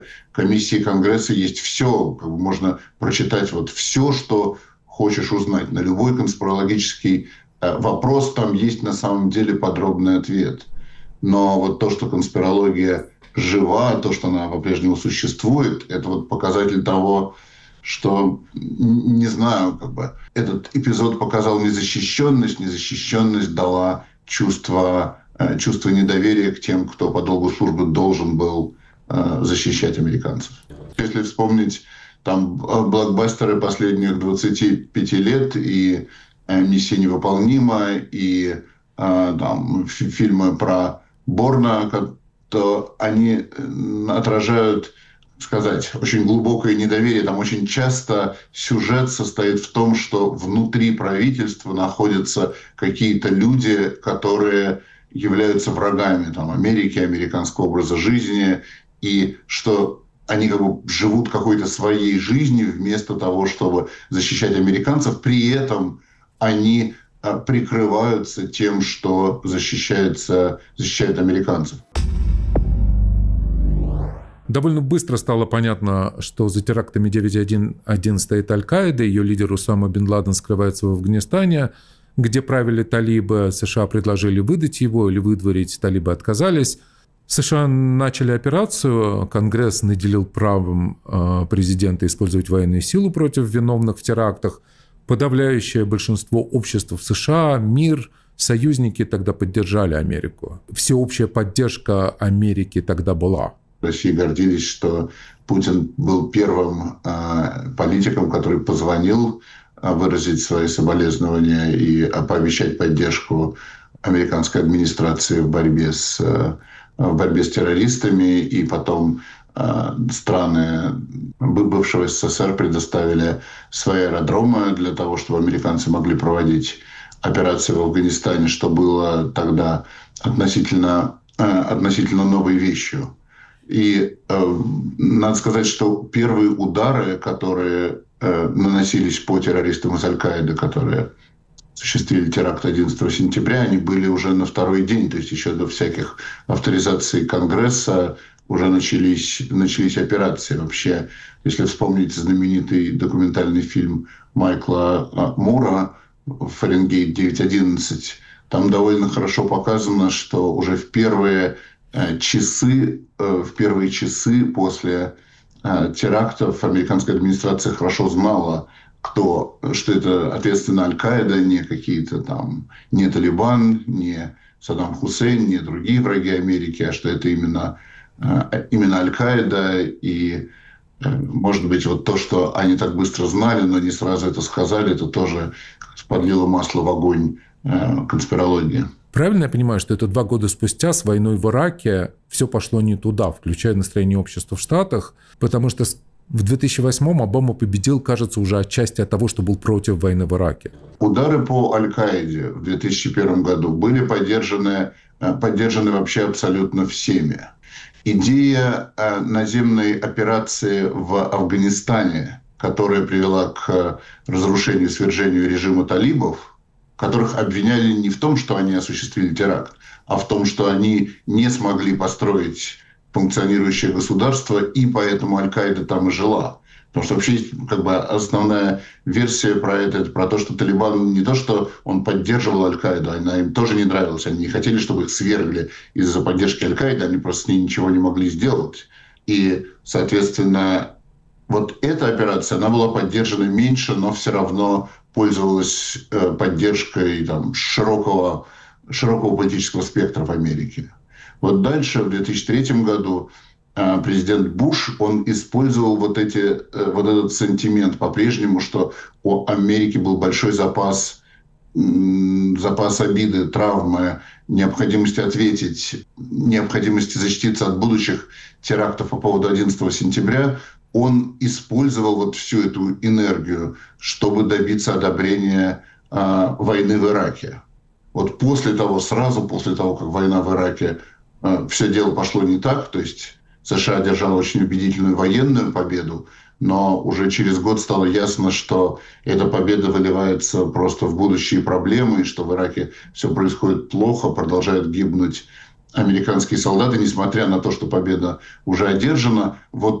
комиссии Конгресса есть все. Можно прочитать вот все, что хочешь узнать. На любой конспирологический вопрос там есть на самом деле подробный ответ. Но вот то, что конспирология жива, то, что она по-прежнему существует, это вот показатель того, что, не знаю, этот эпизод показал незащищенность. Незащищенность дала чувство недоверия к тем, кто по долгу службы должен был защищать американцев. Если вспомнить там блокбастеры последних 25 лет и «Миссия невыполнима», и там фильмы про Борна, то они отражают, сказать, очень глубокое недоверие. Там очень часто сюжет состоит в том, что внутри правительства находятся какие-то люди, которые являются врагами там, Америки, американского образа жизни, и что они живут какой-то своей жизнью вместо того, чтобы защищать американцев. При этом они прикрываются тем, что защищают американцев. Довольно быстро стало понятно, что за терактами 9/11 стоит Аль-Каида. Ее лидер Усама бен Ладен скрывается в Афганистане, где правили талибы. США предложили выдать его или выдворить, талибы отказались. США начали операцию, Конгресс наделил правом президента использовать военную силу против виновных в терактах. Подавляющее большинство обществ в США, мир, союзники тогда поддержали Америку. Всеобщая поддержка Америки тогда была. России гордились, что Путин был первым политиком, который позвонил выразить свои соболезнования и пообещать поддержку американской администрации в борьбе с террористами. И потом страны бывшего СССР предоставили свои аэродромы для того, чтобы американцы могли проводить операции в Афганистане, что было тогда относительно новой вещью. И надо сказать, что первые удары, которые наносились по террористам из Аль-Каиды, которые осуществили теракт 11 сентября, они были уже на второй день, то есть еще до всяких авторизаций Конгресса уже начались операции. Вообще, если вспомнить знаменитый документальный фильм Майкла Мура «Фаренгейт 9/11», там довольно хорошо показано, что уже в первые часы после терактов американская администрация хорошо знала, что это ответственно Аль-Каида, не Талибан, не Саддам Хусейн, не другие враги Америки, а что это именно Аль-Каида. И, может быть, вот то, что они так быстро знали, но не сразу это сказали, это тоже подлило масло в огонь конспирологии. Правильно я понимаю, что это 2 года спустя с войной в Ираке все пошло не туда, включая настроение общества в Штатах, потому что в 2008-м Обама победил, кажется, уже отчасти от того, что был против войны в Ираке. Удары по Аль-Каиде в 2001 году были поддержаны вообще абсолютно всеми. Идея наземной операции в Афганистане, которая привела к разрушению, свержению режима талибов, которых обвиняли не в том, что они осуществили теракт, а в том, что они не смогли построить функционирующее государство, и поэтому Аль-Каида там и жила. Потому что вообще основная версия про это про то, что Талибан не то, что он поддерживал Аль-Каиду, она им тоже не нравилась. Они не хотели, чтобы их свергли из-за поддержки Аль-Каиды, они просто с ней ничего не могли сделать. И, соответственно, вот эта операция, она была поддержана меньше, но все равно пользовалась поддержкой широкого политического спектра в Америке. Вот дальше, в 2003 году, президент Буш, он использовал вот этот сентимент по-прежнему, что у Америки был большой запас обиды, травмы, необходимости ответить, необходимости защититься от будущих терактов по поводу 11 сентября. Он использовал вот всю эту энергию, чтобы добиться одобрения войны в Ираке. Вот сразу после того, как война в Ираке, все дело пошло не так, то есть США одержала очень убедительную военную победу, но уже через год стало ясно, что эта победа выливается просто в будущие проблемы, и что в Ираке все происходит плохо, продолжают гибнуть американские солдаты, несмотря на то, что победа уже одержана, вот